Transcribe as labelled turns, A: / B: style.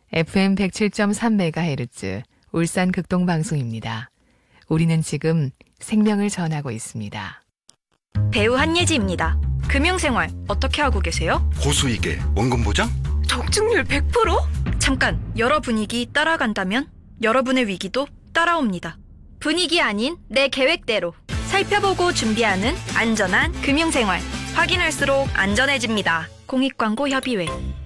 A: FM 107.3MHz 울산 극동방송입니다. 우리는 지금 생명을 전하고 있습니다.
B: 배우 한예지입니다. 금융생활 어떻게 하고 계세요?
C: 고수익에 원금 보장?
B: 적중률 100%? 잠깐, 여러 분위기 따라간다면 여러분의 위기도 따라옵니다. 분위기 아닌 내 계획대로 살펴보고 준비하는 안전한 금융생활. 확인할수록 안전해집니다. 공익광고협의회.